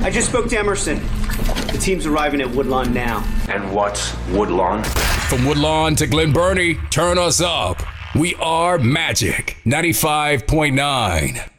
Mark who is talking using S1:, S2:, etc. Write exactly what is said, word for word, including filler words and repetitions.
S1: I just spoke to Emerson. The team's arriving at Woodlawn now.
S2: And what's Woodlawn?
S3: From Woodlawn to Glen Burnie, turn us up. We are Magic ninety-five point nine.